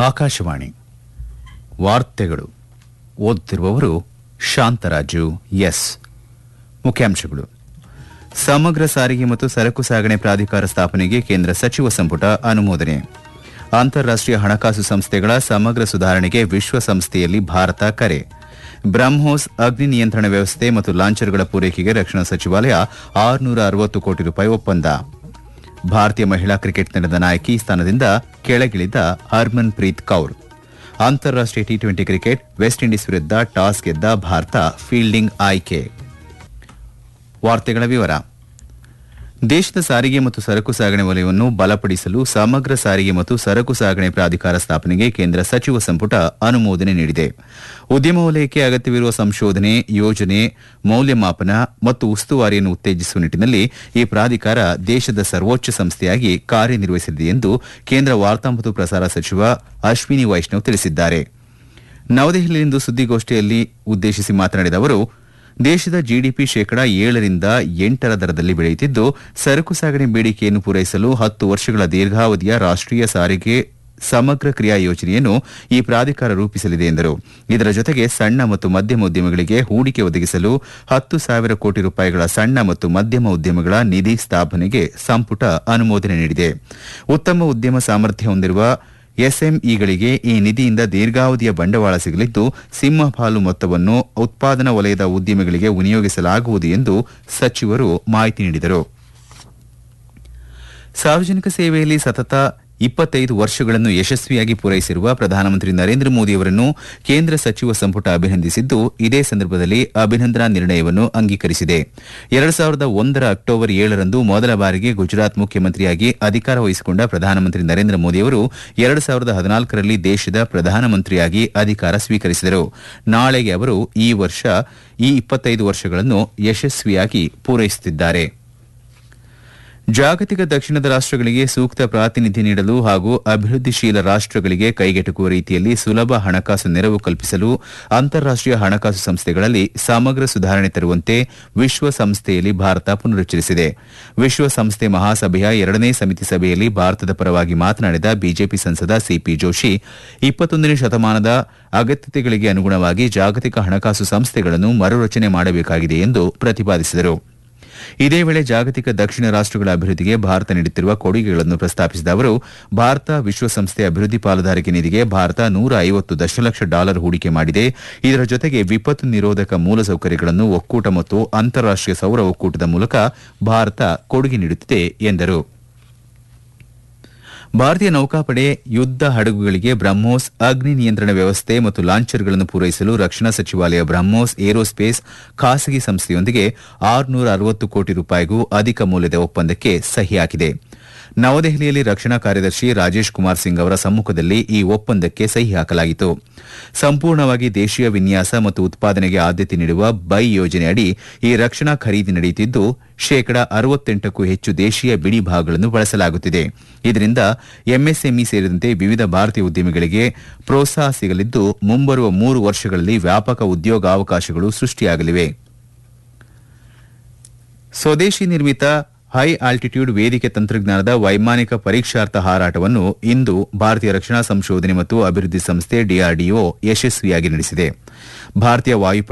ಆಕಾಶವಾಣಿ ವಾರ್ತೆಗಳು ಓದುತ್ತಿರುವವರು ಶಾಂತರಾಜು ಎಸ್. ಮುಖ್ಯಾಂಶಗಳು. ಸಮಗ್ರ ಸಾರಿಗೆ ಮತ್ತು ಸರಕು ಸಾಗಣೆ ಪ್ರಾಧಿಕಾರ ಸ್ಥಾಪನೆಗೆ ಕೇಂದ್ರ ಸಚಿವ ಸಂಪುಟ ಅನುಮೋದನೆ. ಅಂತಾರಾಷ್ಟೀಯ ಹಣಕಾಸು ಸಂಸ್ಥೆಗಳ ಸಮಗ್ರ ಸುಧಾರಣೆಗೆ ವಿಶ್ವಸಂಸ್ಥೆಯಲ್ಲಿ ಭಾರತ ಕರೆ. ಬ್ರಹ್ಮೋಸ್ ಅಗ್ನಿ ನಿಯಂತ್ರಣ ವ್ಯವಸ್ಥೆ ಮತ್ತು ಲಾಂಚರ್ಗಳ ಪೂರೈಕೆಗೆ ರಕ್ಷಣಾ ಸಚಿವಾಲಯ ₹660 ಕೋಟಿ ಒಪ್ಪಂದ. ಭಾರತೀಯ ಮಹಿಳಾ ಕ್ರಿಕೆಟ್ ತಂಡದ ನಾಯಕಿ ಸ್ಥಾನದಿಂದ ಕೆಳಗಿಳಿದ ಹರ್ಮನ್ ಪ್ರೀತ್ ಕೌರ್. ಅಂತಾರಾಷ್ಟೀಯ ಟಿ20 ಕ್ರಿಕೆಟ್ ವೆಸ್ಟ್ ಇಂಡೀಸ್ ವಿರುದ್ಧ ಟಾಸ್ ಗೆದ್ದ ಭಾರತ ಫೀಲ್ಡಿಂಗ್ ಆಯ್ಕೆ. ವಾರ್ತೆಗಳ ವಿವರ. ದೇಶದ ಸಾರಿಗೆ ಮತ್ತು ಸರಕು ಸಾಗಣೆ ವಲಯವನ್ನು ಬಲಪಡಿಸಲು ಸಮಗ್ರ ಸಾರಿಗೆ ಮತ್ತು ಸರಕು ಸಾಗಣೆ ಪ್ರಾಧಿಕಾರ ಸ್ಥಾಪನೆಗೆ ಕೇಂದ್ರ ಸಚಿವ ಸಂಪುಟ ಅನುಮೋದನೆ ನೀಡಿದೆ. ಉದ್ಯಮ ವಲಯಕ್ಕೆ ಅಗತ್ಯವಿರುವ ಸಂಶೋಧನೆ, ಯೋಜನೆ, ಮೌಲ್ಯಮಾಪನ ಮತ್ತು ಉಸ್ತುವಾರಿಯನ್ನು ಉತ್ತೇಜಿಸುವ ನಿಟ್ಟಿನಲ್ಲಿ ಈ ಪ್ರಾಧಿಕಾರ ದೇಶದ ಸರ್ವೋಚ್ಚ ಸಂಸ್ಥೆಯಾಗಿ ಕಾರ್ಯನಿರ್ವಹಿಸಲಿದೆ ಎಂದು ಕೇಂದ್ರ ವಾರ್ತಾ ಮತ್ತು ಪ್ರಸಾರ ಸಚಿವ ಅಶ್ವಿನಿ ವೈಷ್ಣವ್ ತಿಳಿಸಿದ್ದಾರೆ. ನವದೆಹಲಿಯಲ್ಲಿಂದು ಸುದ್ದಿಗೋಷ್ಠಿಯಲ್ಲಿ ಉದ್ದೇಶಿಸಿ ಮಾತನಾಡಿದ ಅವರು, ದೇಶದ ಜಿಡಿಪಿ ಶೇಕಡ 7 ರಿಂದ 8 ದರದಲ್ಲಿ ಬೆಳೆಯುತ್ತಿದ್ದು, ಸರಕು ಸಾಗಣೆ ಬೇಡಿಕೆಯನ್ನು ಪೂರೈಸಲು 10 ವರ್ಷಗಳ ದೀರ್ಘಾವಧಿಯ ರಾಷ್ಟೀಯ ಸಾರಿಗೆ ಸಮಗ್ರ ಕ್ರಿಯಾ ಯೋಜನೆಯನ್ನು ಈ ಪ್ರಾಧಿಕಾರ ರೂಪಿಸಲಿದೆ ಎಂದರು. ಇದರ ಜೊತೆಗೆ ಸಣ್ಣ ಮತ್ತು ಮಧ್ಯಮ ಉದ್ಯಮಗಳಿಗೆ ಹೂಡಿಕೆ ಒದಗಿಸಲು ₹10,000 ಕೋಟಿ ಸಣ್ಣ ಮತ್ತು ಮಧ್ಯಮ ಉದ್ಯಮಗಳ ನಿಧಿ ಸ್ಥಾಪನೆಗೆ ಸಂಪುಟ ಅನುಮೋದನೆ ನೀಡಿದೆ. ಉತ್ತಮ ಉದ್ಯಮ ಸಾಮರ್ಥ್ಯ ಹೊಂದಿರುವ ಎಸ್ಎಂಇಗಳಿಗೆ ಈ ನಿಧಿಯಿಂದ ದೀರ್ಘಾವಧಿಯ ಬಂಡವಾಳ ಸಿಗಲಿದ್ದು, ಸಿಂಹಪಾಲು ಮೊತ್ತವನ್ನು ಉತ್ಪಾದನಾ ವಲಯದ ಉದ್ಯಮಿಗಳಿಗೆ ವಿನಿಯೋಗಿಸಲಾಗುವುದು ಎಂದು ಸಚಿವರು ಮಾಹಿತಿ ನೀಡಿದರು. ಸಾರ್ವಜನಿಕ ಸೇವೆಯಲ್ಲಿ ಸತತ 25 ವರ್ಷಗಳನ್ನು ಯಶಸ್ವಿಯಾಗಿ ಪೂರೈಸಿರುವ ಪ್ರಧಾನಮಂತ್ರಿ ನರೇಂದ್ರ ಮೋದಿ ಅವರನ್ನು ಕೇಂದ್ರ ಸಚಿವ ಸಂಪುಟ ಅಭಿನಂದಿಸಿದ್ದು, ಇದೇ ಸಂದರ್ಭದಲ್ಲಿ ಅಭಿನಂದನಾ ನಿರ್ಣಯವನ್ನು ಅಂಗೀಕರಿಸಿದೆ. 2001 ಅಕ್ಟೋಬರ್ 7ರಂದು ಮೊದಲ ಬಾರಿಗೆ ಗುಜರಾತ್ ಮುಖ್ಯಮಂತ್ರಿಯಾಗಿ ಅಧಿಕಾರ ವಹಿಸಿಕೊಂಡ ಪ್ರಧಾನಮಂತ್ರಿ ನರೇಂದ್ರ ಮೋದಿ ಅವರು 2014ರಲ್ಲಿ ದೇಶದ ಪ್ರಧಾನಮಂತ್ರಿಯಾಗಿ ಅಧಿಕಾರ ಸ್ವೀಕರಿಸಿದರು. ನಾಳೆಗೆ ಅವರು ಈ 25 ವರ್ಷಗಳನ್ನು ಯಶಸ್ವಿಯಾಗಿ ಪೂರೈಸುತ್ತಿದ್ದಾರೆ. ಜಾಗತಿಕ ದಕ್ಷಿಣದ ರಾಷ್ಟಗಳಿಗೆ ಸೂಕ್ತ ಪ್ರಾತಿನಿಧ್ಯ ನೀಡಲು ಹಾಗೂ ಅಭಿವೃದ್ಧಿಶೀಲ ರಾಷ್ಟಗಳಿಗೆ ಕೈಗೆಟುಕುವ ರೀತಿಯಲ್ಲಿ ಸುಲಭ ಹಣಕಾಸು ನೆರವು ಕಲ್ಪಿಸಲು ಅಂತಾರಾಷ್ಟೀಯ ಹಣಕಾಸು ಸಂಸ್ಥೆಗಳಲ್ಲಿ ಸಮಗ್ರ ಸುಧಾರಣೆ ತರುವಂತೆ ವಿಶ್ವಸಂಸ್ಥೆಯಲ್ಲಿ ಭಾರತ ಪುನರುಚ್ಚರಿಸಿದೆ. ವಿಶ್ವಸಂಸ್ಥೆ ಮಹಾಸಭೆಯ 2ನೇ ಸಮಿತಿ ಸಭೆಯಲ್ಲಿ ಭಾರತದ ಪರವಾಗಿ ಮಾತನಾಡಿದ ಬಿಜೆಪಿ ಸಂಸದ ಸಿಪಿ ಜೋಶಿ, 21ನೇ ಶತಮಾನದ ಅಗತ್ಯತೆಗಳಿಗೆ ಅನುಗುಣವಾಗಿ ಜಾಗತಿಕ ಹಣಕಾಸು ಸಂಸ್ಥೆಗಳನ್ನು ಮರುರಚನೆ ಮಾಡಬೇಕಾಗಿದೆ ಎಂದು ಪ್ರತಿಪಾದಿಸಿದರು. ಇದೇ ವೇಳೆ ಜಾಗತಿಕ ದಕ್ಷಿಣ ರಾಷ್ಟಗಳ ಅಭಿವೃದ್ಧಿಗೆ ಭಾರತ ನೀಡುತ್ತಿರುವ ಕೊಡುಗೆಗಳನ್ನು ಪ್ರಸ್ತಾಪಿಸಿದ ಅವರು, ಭಾರತ ವಿಶ್ವಸಂಸ್ಥೆ ಅಭಿವೃದ್ಧಿ ಪಾಲುದಾರಿಕೆ ನಿಧಿಗೆ ಭಾರತ $150 ದಶಲಕ್ಷ ಹೂಡಿಕೆ ಮಾಡಿದೆ. ಇದರ ಜೊತೆಗೆ ವಿಪತ್ತು ನಿರೋಧಕ ಮೂಲಸೌಕರ್ಯಗಳನ್ನು ಒಕ್ಕೂಟ ಮತ್ತು ಅಂತಾರಾಷ್ಟೀಯ ಸೌರ ಒಕ್ಕೂಟದ ಮೂಲಕ ಭಾರತ ಕೊಡುಗೆ ನೀಡುತ್ತಿದೆ ಎಂದರು. ಭಾರತೀಯ ನೌಕಾಪಡೆ ಯುದ್ದ ಹಡಗುಗಳಿಗೆ ಬ್ರಹ್ಮೋಸ್ ಅಗ್ನಿ ನಿಯಂತ್ರಣ ವ್ಯವಸ್ಥೆ ಮತ್ತು ಲಾಂಚರ್ಗಳನ್ನು ಪೂರೈಸಲು ರಕ್ಷಣಾ ಸಚಿವಾಲಯ ಬ್ರಹ್ಮೋಸ್ ಏರೋಸ್ಪೇಸ್ ಖಾಸಗಿ ಸಂಸ್ಥೆಯೊಂದಿಗೆ ₹660 ಕೋಟಿ ಅಧಿಕ ಮೌಲ್ಯದ ಒಪ್ಪಂದಕ್ಕೆ ಸಹಿ ಹಾಕಿದೆ. ನವದೆಹಲಿಯಲ್ಲಿ ರಕ್ಷಣಾ ಕಾರ್ಯದರ್ಶಿ ರಾಜೇಶ್ ಕುಮಾರ್ ಸಿಂಗ್ ಅವರ ಸಮ್ಮುಖದಲ್ಲಿ ಈ ಒಪ್ಪಂದಕ್ಕೆ ಸಹಿ ಹಾಕಲಾಗಿತ್ತು. ಸಂಪೂರ್ಣವಾಗಿ ದೇಶೀಯ ವಿನ್ಯಾಸ ಮತ್ತು ಉತ್ಪಾದನೆಗೆ ಆದ್ಯತೆ ನೀಡುವ ಬೈ ಯೋಜನೆಯಡಿ ಈ ರಕ್ಷಣಾ ಖರೀದಿ ನಡೆಯುತ್ತಿದ್ದು, ಶೇಕಡ 68ಕ್ಕೂ ಹೆಚ್ಚು ದೇಶೀಯ ಬಿಡಿ ಭಾಗಗಳನ್ನು ಬಳಸಲಾಗುತ್ತಿದೆ. ಇದರಿಂದ ಎಂಎಸ್ಎಂಇ ಸೇರಿದಂತೆ ವಿವಿಧ ಭಾರತೀಯ ಉದ್ಯಮಿಗಳಿಗೆ ಪ್ರೋತ್ಸಾಹ ಸಿಗಲಿದ್ದು, ಮುಂಬರುವ 3 ವರ್ಷಗಳಲ್ಲಿ ವ್ಯಾಪಕ ಉದ್ಯೋಗಾವಕಾಶಗಳು ಸೃಷ್ಟಿಯಾಗಲಿವೆ. ಸ್ವದೇಶಿ ನಿರ್ಮಿತ ಹೈ ಆಲ್ಟಿಟ್ಯೂಡ್ ವೇದಿಕೆ ತಂತ್ರಜ್ಞಾನದ ವೈಮಾನಿಕ ಪರೀಕ್ಷಾರ್ಥ ಹಾರಾಟವನ್ನು ಇಂದು ಭಾರತೀಯ ರಕ್ಷಣಾ ಸಂಶೋಧನೆ ಮತ್ತು ಅಭಿವೃದ್ಧಿ ಸಂಸ್ಥೆ ಡಿಆರ್ಡಿಒ ಯಶಸ್ವಿಯಾಗಿ ನಡೆಸಿದೆ. ಭಾರತೀಯ ವಾಯುಪಡೆ